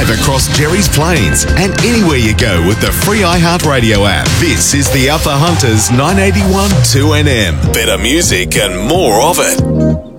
live across Jerry's Plains and anywhere you go with the free iHeartRadio app. This is the Alpha Hunters 981 2NM. Better music and more of it.